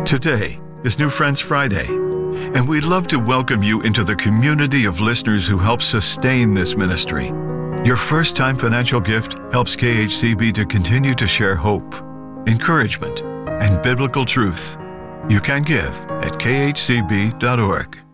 Today is New Friends Friday, and we'd love to welcome you into the community of listeners who help sustain this ministry. Your first-time financial gift helps KHCB to continue to share hope, encouragement, and biblical truth. You can give at khcb.org.